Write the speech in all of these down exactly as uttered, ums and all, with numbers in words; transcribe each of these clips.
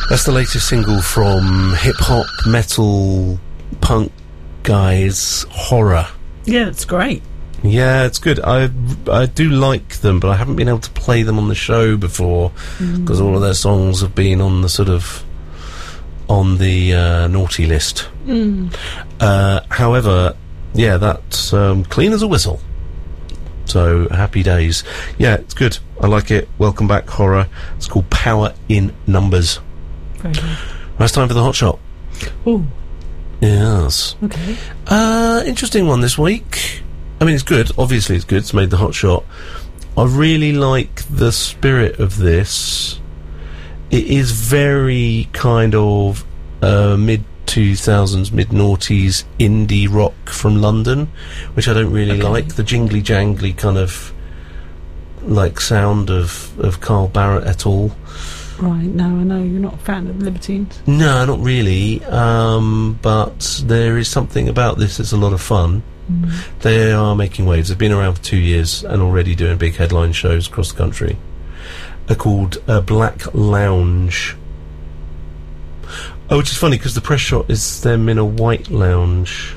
That's the latest single from hip-hop, metal, punk guys, Horror. Yeah, it's great. Yeah, it's good. I, I do like them, but I haven't been able to play them on the show before, because mm. all of their songs have been on the sort of... on the uh, naughty list. Mm. Uh, however, yeah, that's um, clean as a whistle. So, happy days. Yeah, it's good. I like it. Welcome back, Horror. It's called Power in Numbers. Very good. Now it's time for the Hot Shot. Oh. Yes. Okay. Uh, interesting one this week. I mean, it's good. Obviously, it's good. It's made the Hot Shot. I really like the spirit of this. It is very kind of uh, mid two thousands, mid noughties indie rock from London, which I don't really okay. like. The jingly jangly kind of like sound of, of Carl Barrett et al. Right, no, I know you're not a fan of Libertines. No, not really. Um, but there is something about this that's a lot of fun. Mm. They are making waves. They've been around for two years and already doing big headline shows across the country. They're called uh, Black Lounge. Oh, which is funny because the press shot is them in a white lounge.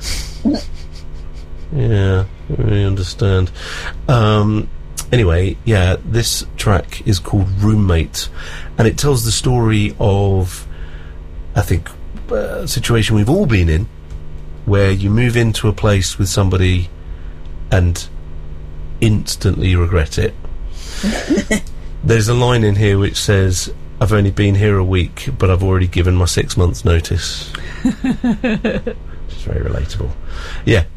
Yeah, I don't really understand. Um, anyway, yeah, this track is called Roommate, and it tells the story of, I think, uh, a situation we've all been in, where you move into a place with somebody and instantly regret it. There's a line in here which says, I've only been here a week, but I've already given my six months notice. It's very relatable. Yeah,